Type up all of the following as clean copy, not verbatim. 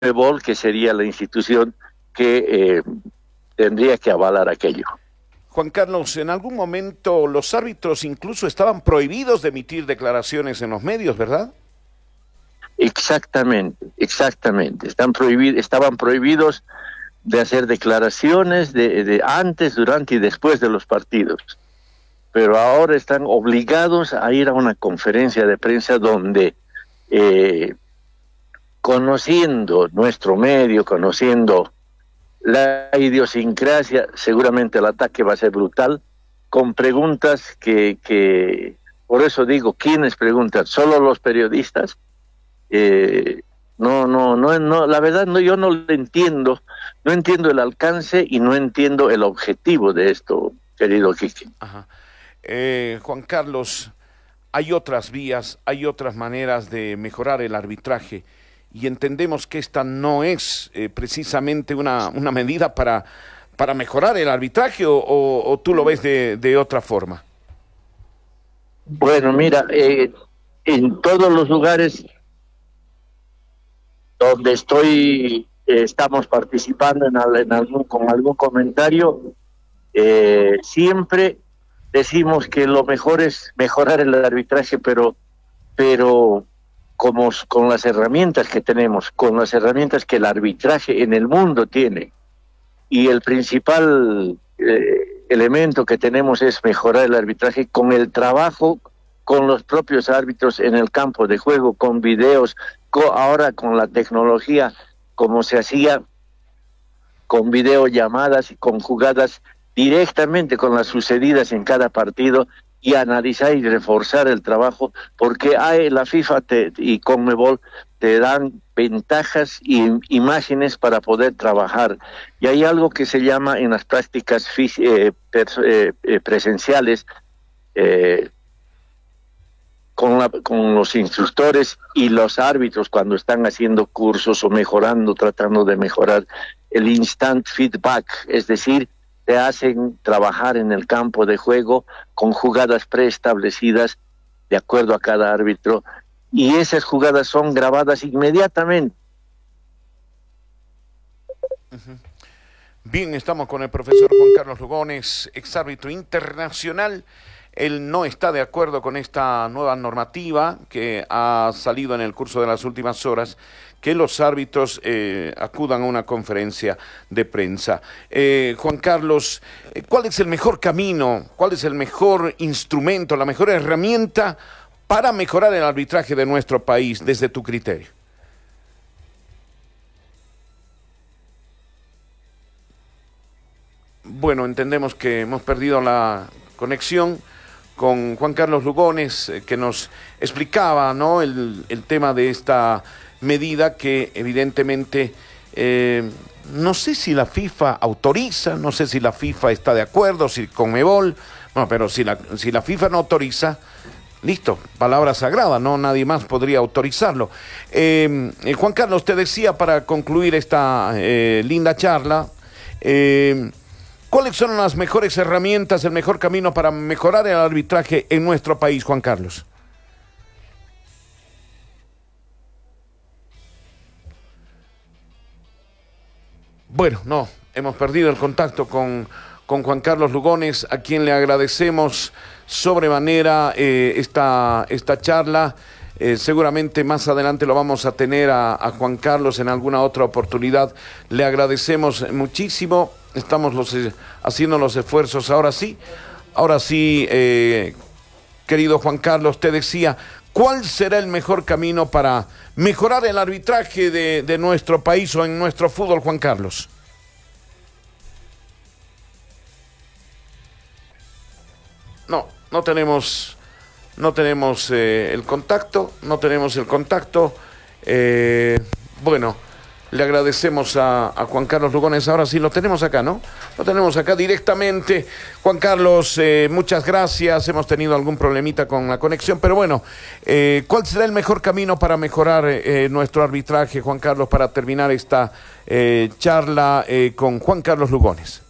Conmebol, que sería la institución que tendría que avalar aquello. Juan Carlos, en algún momento los árbitros incluso estaban prohibidos de emitir declaraciones en los medios, ¿verdad? Exactamente. Estaban prohibidos de hacer declaraciones de antes, durante y después de los partidos. Pero ahora están obligados a ir a una conferencia de prensa donde, conociendo nuestro medio, conociendo la idiosincrasia, seguramente el ataque va a ser brutal, con preguntas por eso digo, ¿quiénes preguntan? ¿Solo los periodistas? No, la verdad yo no lo entiendo, no entiendo el alcance y no entiendo el objetivo de esto, querido Quique. Ajá. Juan Carlos, hay otras vías, hay otras maneras de mejorar el arbitraje y entendemos que esta no es precisamente una medida para mejorar el arbitraje o tú lo ves de otra forma. Bueno, mira, en todos los lugares donde estamos participando con algún comentario, siempre decimos que lo mejor es mejorar el arbitraje, pero como con las herramientas que tenemos, con las herramientas que el arbitraje en el mundo tiene, y el principal elemento que tenemos es mejorar el arbitraje con el trabajo con los propios árbitros en el campo de juego, con videos, ahora con la tecnología, como se hacía con videollamadas y con jugadas directamente con las sucedidas en cada partido, y analizar y reforzar el trabajo, porque la FIFA y Conmebol te dan ventajas y imágenes para poder trabajar. Y hay algo que se llama en las prácticas presenciales, con los instructores y los árbitros cuando están haciendo cursos o mejorando, tratando de mejorar, el instant feedback, es decir, te hacen trabajar en el campo de juego con jugadas preestablecidas de acuerdo a cada árbitro, y esas jugadas son grabadas inmediatamente. Bien, estamos con el profesor Juan Carlos Lugones, exárbitro internacional. Él no está de acuerdo con esta nueva normativa que ha salido en el curso de las últimas horas, que los árbitros acudan a una conferencia de prensa. Juan Carlos, ¿cuál es el mejor camino, cuál es el mejor instrumento, la mejor herramienta para mejorar el arbitraje de nuestro país, desde tu criterio? Bueno, entendemos que hemos perdido la conexión con Juan Carlos Lugones, que nos explicaba, ¿no?, el tema de esta medida que evidentemente no sé si la FIFA autoriza, no sé si la FIFA está de acuerdo, si Conmebol, no, pero si la FIFA no autoriza, listo, palabra sagrada, no, nadie más podría autorizarlo. Juan Carlos, te decía para concluir esta linda charla, ¿cuáles son las mejores herramientas, el mejor camino para mejorar el arbitraje en nuestro país, Juan Carlos? Bueno, no, hemos perdido el contacto con Juan Carlos Lugones, a quien le agradecemos sobremanera esta charla. Seguramente más adelante lo vamos a tener a Juan Carlos en alguna otra oportunidad. Le agradecemos muchísimo, estamos haciendo los esfuerzos. Ahora sí, querido Juan Carlos, te decía, ¿cuál será el mejor camino para mejorar el arbitraje de nuestro país o en nuestro fútbol, Juan Carlos? No tenemos el contacto, bueno, le agradecemos a Juan Carlos Lugones. Ahora sí lo tenemos acá, ¿no? Lo tenemos acá directamente. Juan Carlos, muchas gracias. Hemos tenido algún problemita con la conexión, pero bueno, ¿cuál será el mejor camino para mejorar nuestro arbitraje, Juan Carlos, para terminar esta charla con Juan Carlos Lugones?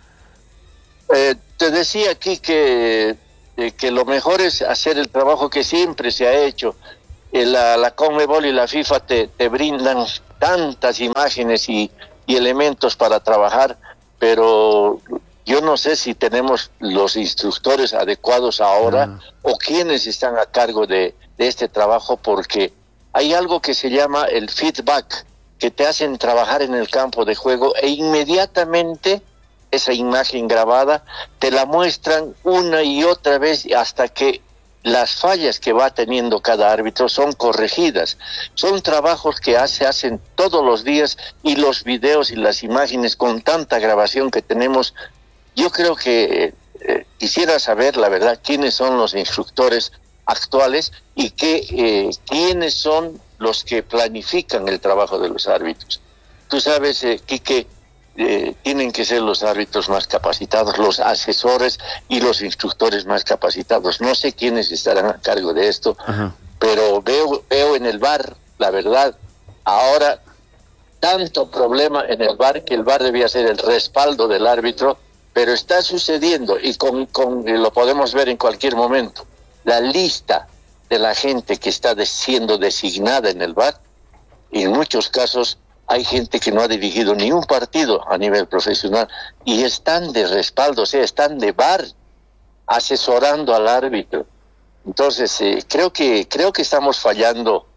Te decía aquí que lo mejor es hacer el trabajo que siempre se ha hecho. La Conmebol y la FIFA te brindan tantas imágenes y elementos para trabajar, pero yo no sé si tenemos los instructores adecuados ahora o quienes están a cargo de este trabajo, porque hay algo que se llama el feedback, que te hacen trabajar en el campo de juego e inmediatamente esa imagen grabada te la muestran una y otra vez hasta que las fallas que va teniendo cada árbitro son corregidas. Son trabajos que se hacen todos los días, y los videos y las imágenes con tanta grabación que tenemos, yo creo que quisiera saber la verdad quiénes son los instructores actuales y quiénes son los que planifican el trabajo de los árbitros. Tú sabes, Quique, tienen que ser los árbitros más capacitados, los asesores y los instructores más capacitados. No sé quiénes estarán a cargo de esto, pero veo en el VAR, la verdad, ahora tanto problema en el VAR, que el VAR debía ser el respaldo del árbitro, pero está sucediendo, y lo podemos ver en cualquier momento. La lista de la gente que está siendo designada en el VAR, y en muchos casos hay gente que no ha dirigido ni un partido a nivel profesional y están de respaldo, o sea, están de VAR asesorando al árbitro. Entonces, creo que estamos fallando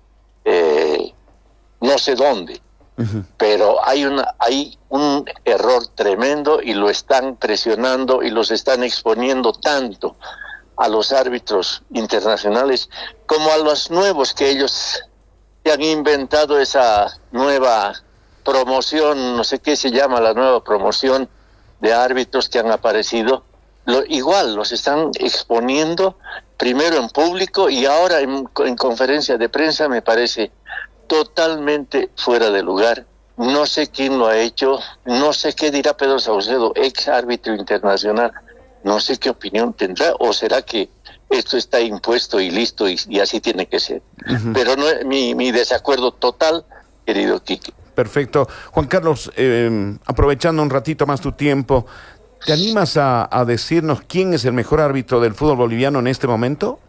no sé dónde, pero hay un error tremendo, y lo están presionando y los están exponiendo tanto a los árbitros internacionales como a los nuevos, que ellos han inventado esa nueva promoción, no sé qué se llama, la nueva promoción de árbitros que han aparecido. Igual los están exponiendo primero en público y ahora en conferencia de prensa. Me parece totalmente fuera de lugar. No sé quién lo ha hecho, no sé qué dirá Pedro Saucedo, ex árbitro internacional, no sé qué opinión tendrá, o será que esto está impuesto y listo y así tiene que ser. Pero no, mi desacuerdo total, querido Quique. Perfecto. Juan Carlos, aprovechando un ratito más tu tiempo, ¿te animas a decirnos quién es el mejor árbitro del fútbol boliviano en este momento?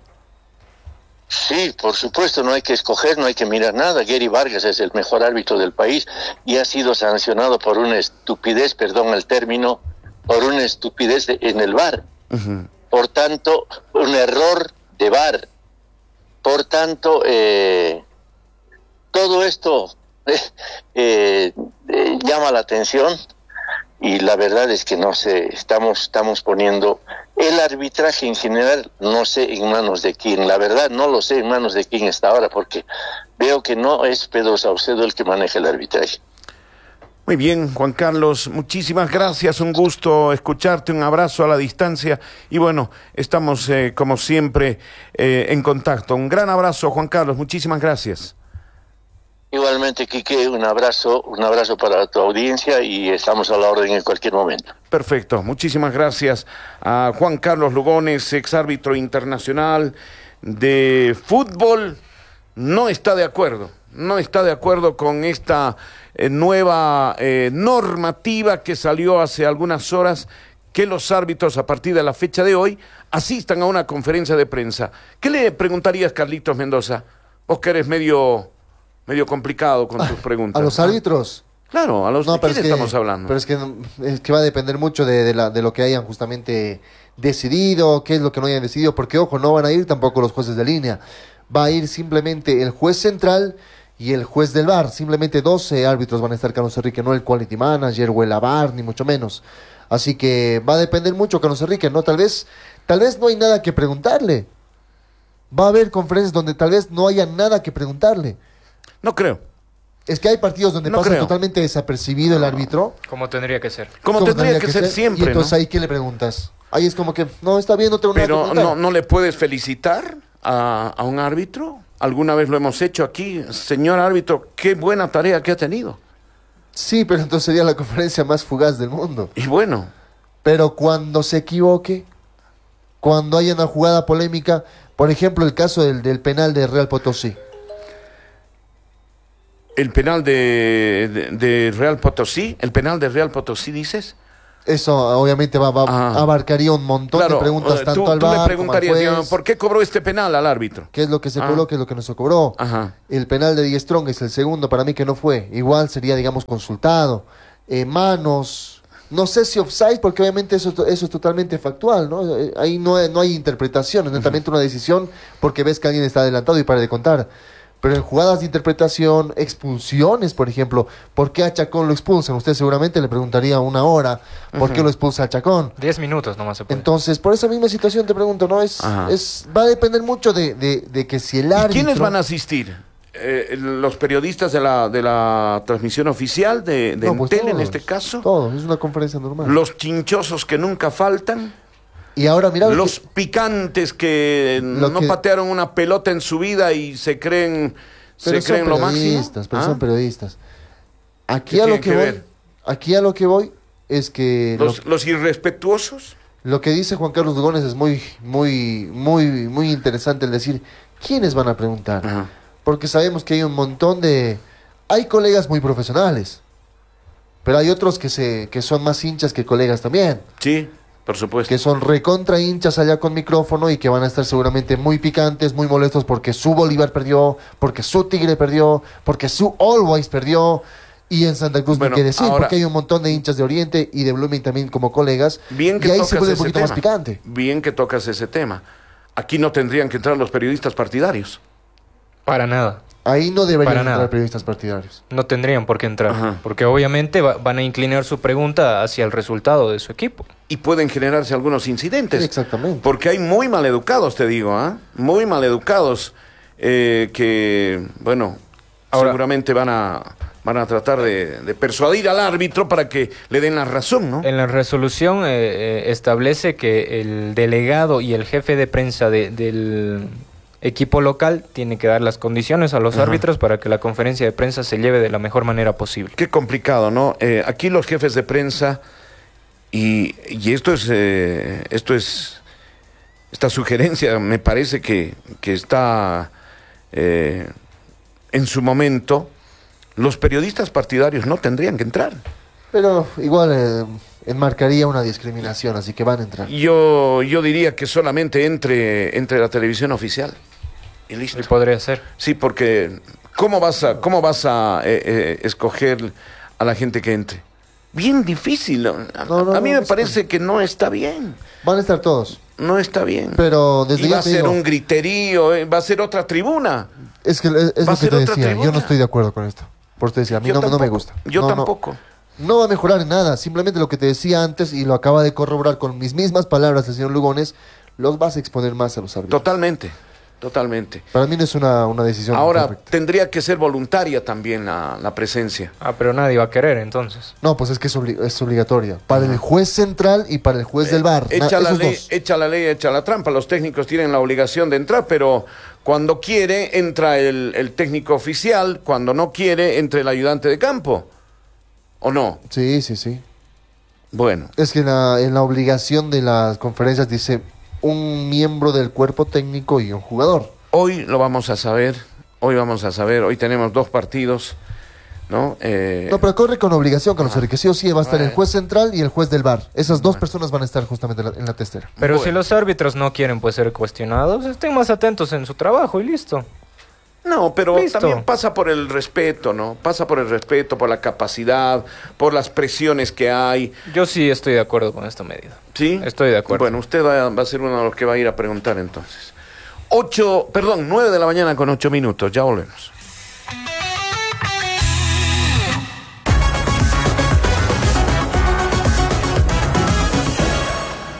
Sí, por supuesto, no hay que escoger, no hay que mirar nada. Gary Vargas es el mejor árbitro del país y ha sido sancionado por una estupidez, perdón el término, por una estupidez en el VAR. Por tanto, un error de VAR. Por tanto, todo esto llama la atención, y la verdad es que no sé, estamos poniendo el arbitraje en general, no sé en manos de quién. La verdad no lo sé en manos de quién está ahora, porque veo que no es Pedro Saucedo el que maneja el arbitraje. Muy bien, Juan Carlos, muchísimas gracias, un gusto escucharte, un abrazo a la distancia, y bueno, estamos como siempre en contacto. Un gran abrazo, Juan Carlos, muchísimas gracias. Igualmente, Quique, un abrazo para tu audiencia, y estamos a la orden en cualquier momento. Perfecto, muchísimas gracias a Juan Carlos Lugones, exárbitro internacional de fútbol. No está de acuerdo con esta nueva normativa que salió hace algunas horas, que los árbitros a partir de la fecha de hoy asistan a una conferencia de prensa. ¿Qué le preguntarías, Carlitos Mendoza? Vos que eres medio complicado con tus preguntas. ¿A los árbitros? Claro, a los no, ¿de quién estamos hablando? Pero es que va a depender mucho de lo que hayan justamente decidido, qué es lo que no hayan decidido, porque ojo, no van a ir tampoco los jueces de línea. Va a ir simplemente el juez central y el juez del VAR. Simplemente 12 árbitros van a estar, Carlos Enrique, no el quality manager o el VAR, ni mucho menos. Así que va a depender mucho, Carlos Enrique, ¿no? Tal vez no hay nada que preguntarle. Va a haber conferencias donde tal vez no haya nada que preguntarle. No creo. Es que hay partidos donde pasa totalmente desapercibido el árbitro. Como tendría que ser. Como tendría que ser siempre, y entonces, ¿no? ahí, ¿qué le preguntas? Ahí es como que, no, está bien, no tengo nada que preguntar. Pero no le puedes felicitar a un árbitro. Alguna vez lo hemos hecho aquí. Señor árbitro, qué buena tarea que ha tenido. Sí, pero entonces sería la conferencia más fugaz del mundo. Y bueno. Pero cuando se equivoque, cuando haya una jugada polémica, por ejemplo, el caso del penal de Real Potosí. ¿El penal de Real Potosí? ¿El penal de Real Potosí, dices? Eso obviamente abarcaría un montón de preguntas tanto al VAR VAR le preguntarías, como al juez. ¿por qué cobró este penal al árbitro? ¿Qué es lo que se cobró? ¿Qué es lo que no se cobró? Ajá. El penal de Die Strong es el segundo para mí que no fue. Igual sería, digamos, consultado. Manos, no sé si offside, porque obviamente eso es totalmente factual, ¿no? Ahí no hay interpretación, es netamente una decisión porque ves que alguien está adelantado y para de contar. Pero en jugadas de interpretación, expulsiones, por ejemplo, ¿por qué a Chacón lo expulsan? Usted seguramente le preguntaría una hora, ¿por qué lo expulsa a Chacón? 10 minutos nomás se puede. Entonces, por esa misma situación te pregunto, ¿no? Va a depender mucho de que si el árbitro... ¿Y quiénes van a asistir? ¿Los periodistas de la transmisión oficial de No, pues Entel en todos, este caso? Todos, es una conferencia normal. ¿Los chinchosos que nunca faltan? Y ahora, mira... Los picantes que no patearon una pelota en su vida y se creen lo máximo. Pero son periodistas. Aquí a lo que voy es que... ¿Los irrespetuosos? Lo que dice Juan Carlos Lugones es muy interesante el decir, ¿quiénes van a preguntar? Ajá. Porque sabemos que hay un montón de... Hay colegas muy profesionales, pero hay otros que son más hinchas que colegas también. Sí, por supuesto. Que son recontra hinchas allá con micrófono y que van a estar seguramente muy picantes, muy molestos porque su Bolívar perdió, porque su Tigre perdió, porque su Always perdió. Y en Santa Cruz no quiere decir, porque hay un montón de hinchas de Oriente y de Blooming también como colegas. Bien que y ahí tocas se vuelve ese un poquito tema. más picante. Bien que tocas ese tema. Aquí no tendrían que entrar los periodistas partidarios. Para nada. Ahí no deberían entrar periodistas partidarios. No tendrían por qué entrar. Ajá. Porque obviamente van a inclinar su pregunta hacia el resultado de su equipo. Y pueden generarse algunos incidentes. Sí, exactamente. Porque hay muy maleducados, te digo, muy maleducados que, bueno, ahora, seguramente van a tratar de persuadir al árbitro para que le den la razón, ¿no? En la resolución establece que el delegado y el jefe de prensa del equipo local tiene que dar las condiciones a los árbitros para que la conferencia de prensa se lleve de la mejor manera posible. Qué complicado, ¿no? Aquí los jefes de prensa, y esta sugerencia me parece que está en su momento. Los periodistas partidarios no tendrían que entrar. Pero igual enmarcaría una discriminación, así que van a entrar. Yo diría que solamente entre la televisión oficial. Y listo. Y podría ser. Sí, porque ¿cómo vas a escoger a la gente que entre? Bien difícil. A mí me parece que no está bien. Van a estar todos. No está bien. Pero desde y va a ser un griterío, va a ser otra tribuna. Es lo que te decía, yo no estoy de acuerdo con esto. Por eso decía, a mí no me gusta. Yo tampoco. No va a mejorar en nada, simplemente lo que te decía antes y lo acaba de corroborar con mis mismas palabras el señor Lugones, los vas a exponer más a los árbitros. Totalmente. Para mí no es una decisión ahora correcta. Tendría que ser voluntaria también la presencia. Pero nadie va a querer entonces. No, pues es que es obligatoria. Para el juez central y para el juez del VAR. Echa la ley, echa la trampa. Los técnicos tienen la obligación de entrar, pero cuando quiere entra el técnico oficial, cuando no quiere entra el ayudante de campo. ¿O no? Sí. Bueno. Es que en la obligación de las conferencias dice un miembro del cuerpo técnico y un jugador. Hoy lo vamos a saber. Hoy tenemos 2 partidos, ¿no? No, pero corre con obligación, Carlos Enrique. Sí o sí va a estar el juez central y el juez del VAR. Esas 2 personas van a estar justamente en la testera. Pero si los árbitros no quieren ser cuestionados, estén más atentos en su trabajo y listo. No, pero Listo. También pasa por el respeto, ¿no? Pasa por el respeto, por la capacidad, por las presiones que hay. Yo sí estoy de acuerdo con esta medida. ¿Sí? Estoy de acuerdo. Bueno, usted va a ser uno de los que va a ir a preguntar entonces. 9 de la mañana con 8 minutos. Ya volvemos.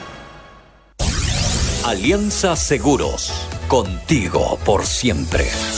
Alianza Seguros, contigo por siempre.